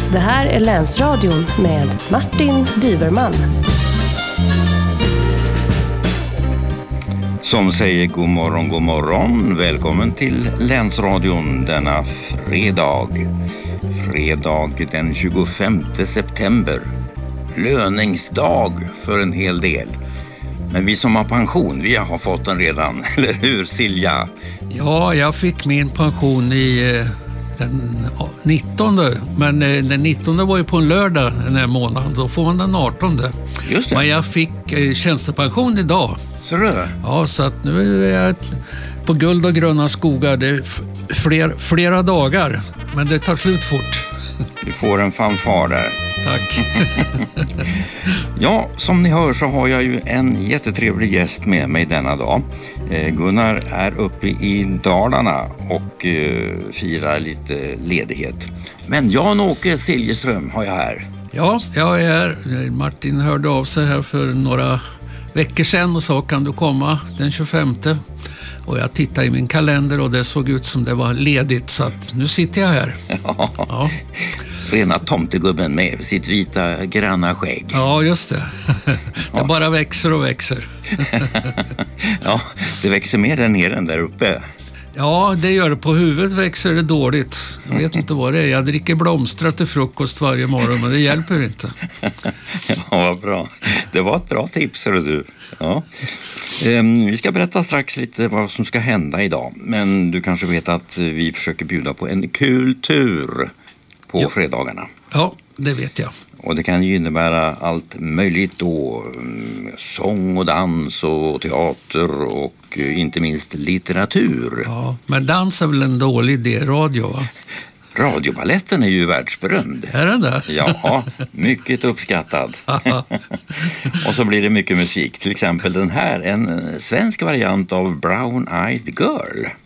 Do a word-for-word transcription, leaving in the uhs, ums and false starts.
Det här är Länsradion med Martin Dyverman. Som säger god morgon, god morgon. Välkommen till Länsradion denna fredag. Fredag den tjugofemte september. Löningsdag för en hel del. Men vi som har pension, vi har fått den redan. Eller hur, Silja? Ja, jag fick min pension i eh, den nittonde. Men eh, den nittonde var ju på en lördag den här månaden. Då får man den artonde. Just det. Men jag fick eh, tjänstepension idag. Så det? Ja, så att nu är jag på guld och gröna skogar. Det är f- fler, flera dagar. Men det tar slut fort. Du får en fanfar där. Tack. Ja, som ni hör så har jag ju en jättetrevlig gäst med mig denna dag. Eh, Gunnar är uppe i Dalarna och eh, firar lite ledighet. Men Jan-Åke Siljeström har jag här. Ja, jag är här. Martin hörde av sig här för några veckor sedan och sa kan du komma den tjugofemte. Och jag tittade i min kalender och det såg ut som det var ledigt så att nu sitter jag här. Ja. Ja. Rena tomtegubben med sitt vita granna skägg. Ja, just det. Det bara växer och växer. Ja, det växer mer där nere än där uppe. Ja, det gör det. På huvudet växer det dåligt. Jag vet inte vad det är. Jag dricker blomstrar till frukost varje morgon, men det hjälper inte. Ja, vad bra. Det var ett bra tips, hörru du. Ja. Ehm, vi ska berätta strax lite vad som ska hända idag. Men du kanske vet att vi försöker bjuda på en kul tur på Ja. fredagarna. Ja, det vet jag. Och det kan ju innebära allt möjligt då. Sång och dans och teater och inte minst litteratur. Ja, men dans är väl en dålig idé, radio va? Radiobaletten är ju världsberömd. Är den där? Ja, mycket uppskattad. Och så blir det mycket musik. Till exempel den här, en svensk variant av Brown Eyed Girl.